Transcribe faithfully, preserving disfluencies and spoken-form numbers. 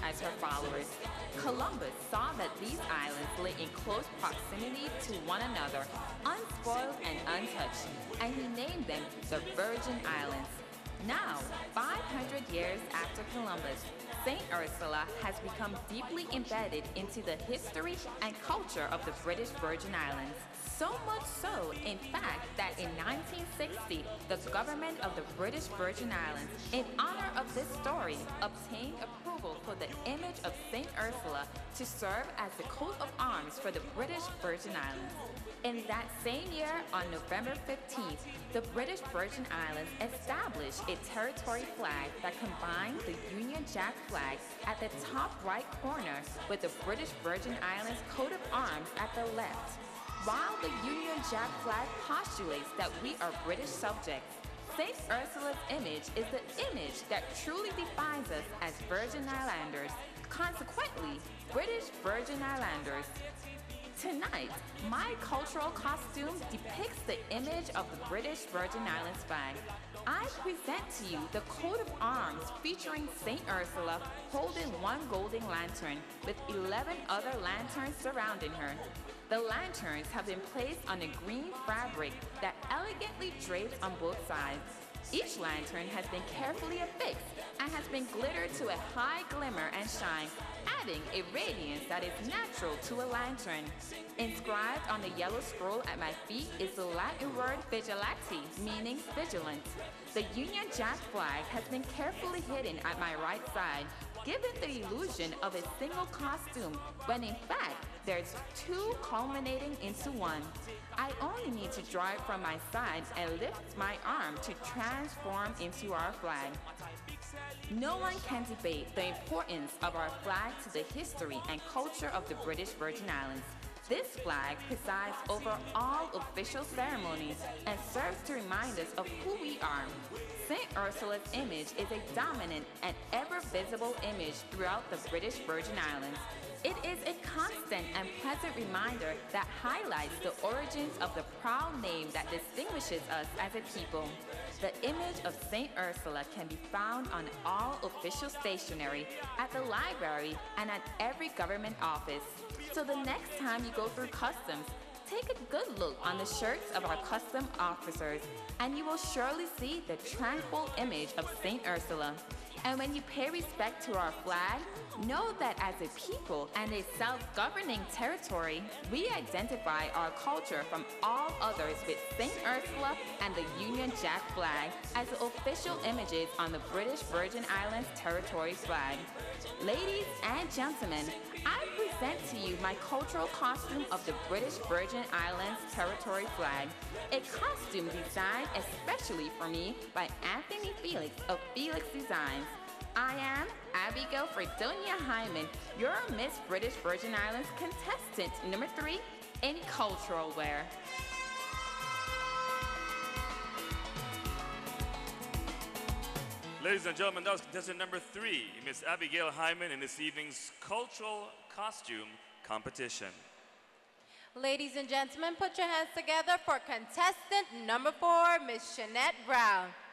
as her followers. Columbus saw that these islands lay in close proximity to one another, unspoiled and untouched, and he named them the Virgin Islands. Now, five hundred years after Columbus, Saint Ursula has become deeply embedded into the history and culture of the British Virgin Islands. So much so, in fact, that in nineteen sixty, the government of the British Virgin Islands, in honor of this story, obtained approval for the image of Saint Ursula to serve as the coat of arms for the British Virgin Islands. In that same year, on November fifteenth, the British Virgin Islands established a territory flag that combined the Union Jack flag at the top right corner with the British Virgin Islands coat of arms at the left. While the Union Jack flag postulates that we are British subjects, Saint Ursula's image is the image that truly defines us as Virgin Islanders, consequently, British Virgin Islanders. Tonight, my cultural costume depicts the image of the British Virgin Islands flag. I present to you the coat of arms featuring Saint Ursula holding one golden lantern with eleven other lanterns surrounding her. The lanterns have been placed on a green fabric that elegantly drapes on both sides. Each lantern has been carefully affixed and has been glittered to a high glimmer and shine, adding a radiance that is natural to a lantern. Inscribed on the yellow scroll at my feet is the Latin word vigilati, meaning vigilant. The Union Jack flag has been carefully hidden at my right side, giving the illusion of a single costume, when in fact, there's two culminating into one. I only need to draw it from my side and lift my arm to transform into our flag. No one can debate the importance of our flag to the history and culture of the British Virgin Islands. This flag presides over all official ceremonies and serves to remind us of who we are. Saint Ursula's image is a dominant and ever-visible image throughout the British Virgin Islands. It is a constant and pleasant reminder that highlights the origins of the proud name that distinguishes us as a people. The image of Saint Ursula can be found on all official stationery, at the library, and at every government office. So the next time you go through customs, take a good look on the shirts of our custom officers, and you will surely see the tranquil image of Saint Ursula. And when you pay respect to our flag, know that as a people and a self-governing territory, we identify our culture from all others with Saint Ursula and the Union Jack flag as the official images on the British Virgin Islands territory flag. Ladies and gentlemen, I present to you my cultural costume of the British Virgin Islands territory flag, a costume designed especially for me by Anthony Felix of Felix Designs. I am Abigail Fredonia Hyman, your Miss British Virgin Islands contestant number three in cultural wear. Ladies and gentlemen, that was contestant number three, Miss Abigail Hyman, in this evening's cultural costume competition. Ladies and gentlemen, put your hands together for contestant number four, Miss Shanette Brown.